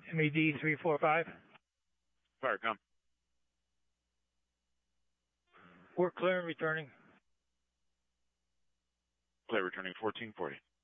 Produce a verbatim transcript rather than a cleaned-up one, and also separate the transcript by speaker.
Speaker 1: M E D three four five.
Speaker 2: Fire, come.
Speaker 1: We're clear and returning.
Speaker 2: Clear, returning fourteen forty.